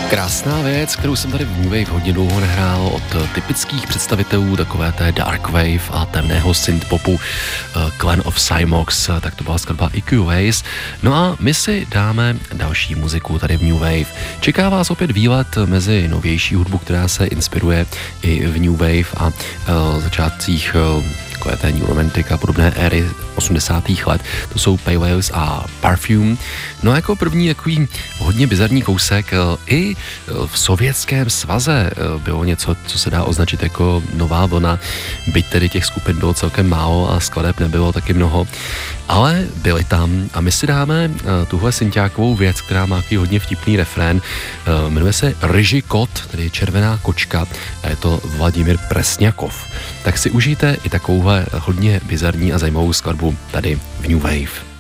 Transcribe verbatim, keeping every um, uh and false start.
Krásná věc, kterou jsem tady v New Wave hodně dlouho nehrál od typických představitelů takové té dark wave a temného synthpopu Clan of Cymox, tak to byla skladba I Q Ways. No a my si dáme další muziku tady v New Wave. Čeká vás opět výlet mezi novější hudbu, která se inspiruje i v New Wave a uh, začátcích uh, takové té New Romantic a podobné éry osmdesátých let. To jsou Pale Wales a Perfume. No a jako první takový hodně bizarní kousek, i v Sovětském svaze bylo něco, co se dá označit jako nová vlna, byť tedy těch skupin bylo celkem málo a skladeb nebylo taky mnoho, ale byly tam a my si dáme tuhle synťákovou věc, která má takový hodně vtipný refrén, jmenuje se Ryži kot, tedy červená kočka, a je to Vladimír Presňakov. Tak si užijte i takovouhle hodně bizarní a zajímavou skladbu tady v New Wave.